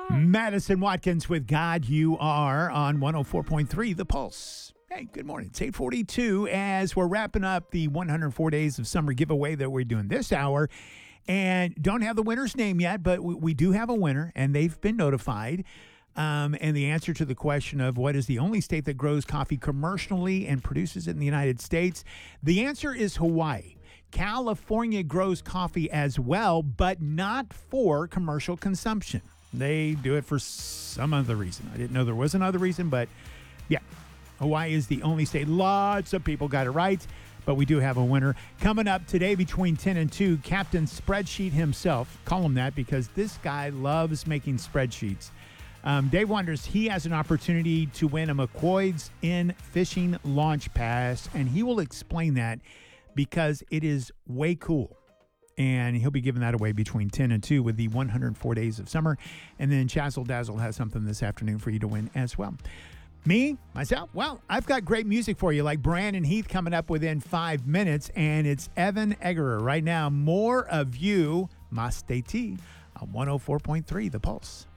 Madison Watkins with God You Are on 104.3 The Pulse. Hey, good morning. It's 8:42 as we're wrapping up the 104 Days of Summer giveaway that we're doing this hour. And don't have the winner's name yet, but we do have a winner, and they've been notified. And the answer to the question of what is the only state that grows coffee commercially and produces it in the United States, the answer is Hawaii. California grows coffee as well, but not for commercial consumption. They do it for some other reason. I didn't know there was another reason, but yeah, Hawaii is the only state. Lots of people got it right, but we do have a winner. Coming up today between 10 and 2, Captain Spreadsheet himself. Call him that because this guy loves making spreadsheets. Dave wonders he has an opportunity to win a McCoy's in Fishing Launch Pass, and he will explain that because it is way cool. And he'll be giving that away between 10 and 2 with the 104 Days of Summer. And then Chazzle Dazzle has something this afternoon for you to win as well. Myself, well, I've got great music for you, like Brandon Heath coming up within 5 minutes. And it's Evan Eggerer right now. More of You, Masteti, on 104.3 The Pulse.